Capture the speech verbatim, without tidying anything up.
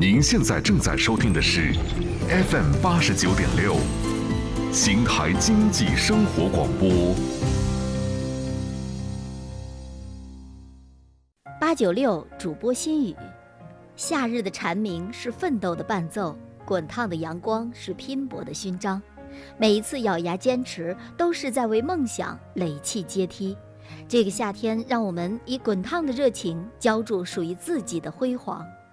您现在正在收听的是 F M 八十九点六，邢台经济生活广播。 八九六主播心语：夏日的蝉鸣是奋斗的伴奏，滚烫的阳光是拼搏的勋章。每一次咬牙坚持，都是在为梦想垒砌阶梯。这个夏天，让我们以滚烫的热情浇筑属于自己的辉煌。